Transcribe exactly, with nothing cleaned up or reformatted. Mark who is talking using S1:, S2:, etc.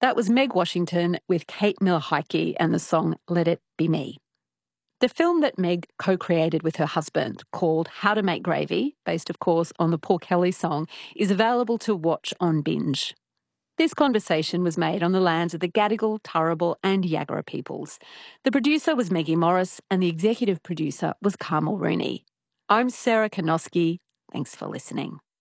S1: That was Meg Washington with Kate Miller-Heidke and the song Let It Be Me. The film that Meg co-created with her husband, called How to Make Gravy, based of course on the Paul Kelly song, is available to watch on Binge. This conversation was made on the lands of the Gadigal, Turrbal and Yagara peoples. The producer was Maggie Morris and the executive producer was Carmel Rooney. I'm Sarah Kanoski. Thanks for listening.